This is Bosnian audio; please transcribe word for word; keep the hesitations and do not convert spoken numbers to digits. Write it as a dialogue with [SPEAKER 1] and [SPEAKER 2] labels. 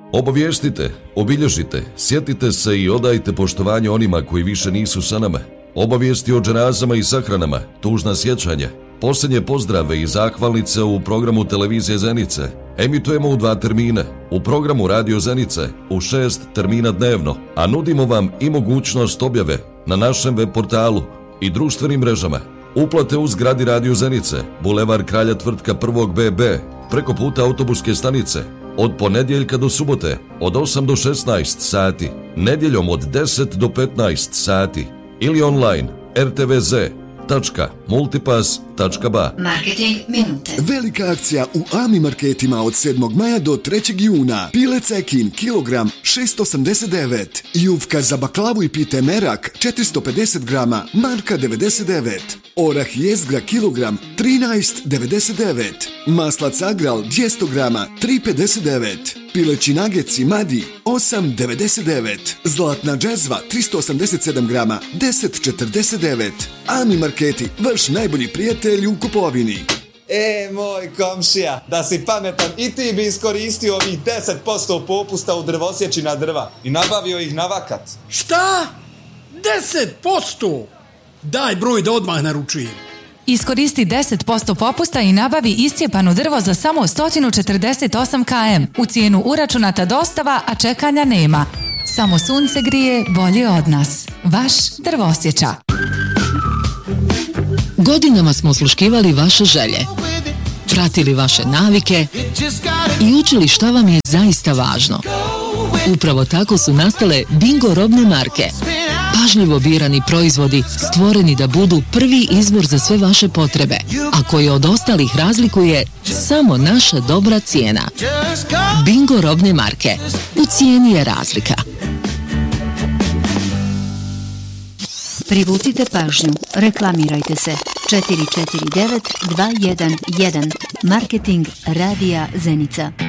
[SPEAKER 1] Obavijestite, obilježite, sjetite se i odajte poštovanje onima koji više nisu sa nama. Obavijesti o dženazama i sahranama, tužna sjećanja, posljednje pozdrave i zahvalnice u programu televizije Zenice. Emitujemo u dva termina, u programu Radio Zenice u šest termina dnevno, a nudimo vam i mogućnost objave na našem web portalu i društvenim mrežama. Uplate u zgradi Radio Zenice, Bulevar Kralja Tvrtka prvog B B, preko puta autobuske stanice, od ponedjeljka do subote, od osam do šesnaest sati, nedjeljom od deset do petnaest sati, ili online er te ve ze tačka multipass tačka ba.
[SPEAKER 2] Marketing minute.
[SPEAKER 3] Velika akcija u Ami marketima od sedmog maja do trećeg juna. Pile cekin kilogram šesto osamdeset devet. Jufka za baklavu i pite merak četiristo pedeset grama marka devedeset devet. Orah jezgra kilogram trinaest devedeset devet. Maslac Agral dvjesto grama tri pedeset devet. Pileći nageci Madi osam devedeset devet. Zlatna džezva tristo osamdeset sedam grama deset četrdeset devet. Ami marketi, vaš najbolji prijatelj u kupovini.
[SPEAKER 4] E, moj komšija, da si pametan i ti bi iskoristio ovih deset posto popusta u drvosjećina drva i nabavio ih na vakat.
[SPEAKER 5] Šta? deset posto? Daj broj da odmah naručujem.
[SPEAKER 6] Iskoristi deset posto popusta i nabavi iscijepano drvo za samo sto četrdeset osam kilograma. U cijenu uračunata dostava, a čekanja nema. Samo sunce grije bolje od nas. Vaš Drvosječa.
[SPEAKER 7] Godinama smo osluškivali vaše želje, pratili vaše navike i učili šta vam je zaista važno. Upravo tako su nastale Bingo robne marke. Pažljivo birani proizvodi stvoreni da budu prvi izbor za sve vaše potrebe, a koje od ostalih razlikuje samo naša dobra cijena. Bingo robne marke. U cijeni je razlika.
[SPEAKER 2] Privucite pažnju. Reklamirajte se. četiri četiri devet dva jedan jedan. Marketing Radija Zenica.